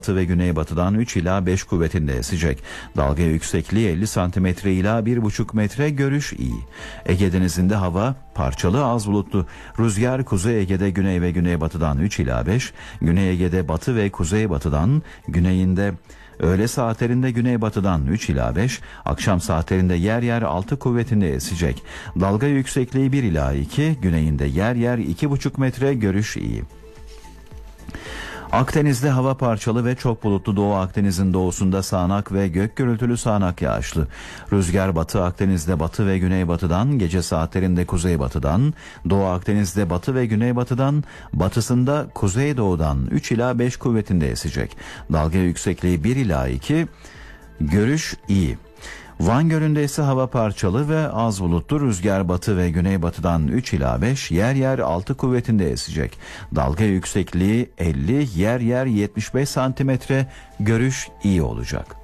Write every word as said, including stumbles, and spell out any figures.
Batı ve güneybatıdan üç ila beş kuvvetinde esecek. Dalga yüksekliği elli santimetre ila bir buçuk metre, görüş iyi. Ege Denizi'nde hava parçalı az bulutlu. Rüzgar Kuzey Ege'de güney ve güneybatıdan üç ila beş, Güney Ege'de batı ve kuzeybatıdan, güneyinde öğle saatlerinde güneybatıdan üç ila beş, akşam saatlerinde yer yer altı kuvvetinde esecek. Dalga yüksekliği bir ila iki, güneyinde yer yer iki buçuk metre, görüş iyi. Akdeniz'de hava parçalı ve çok bulutlu. Doğu Akdeniz'in doğusunda sağanak ve gök gürültülü sağanak yağışlı. Rüzgar Batı Akdeniz'de batı ve güneybatıdan, gece saatlerinde kuzeybatıdan, Doğu Akdeniz'de batı ve güneybatıdan, batısında kuzeydoğudan üç ila beş kuvvetinde esecek. Dalga yüksekliği bir ila iki, görüş iyi. Van Gölü'nde ise hava parçalı ve az bulutlu. Rüzgar batı ve güneybatıdan üç ila beş, yer yer altı kuvvetinde esecek. Dalga yüksekliği elli, yer yer yetmiş beş santimetre, görüş iyi olacak.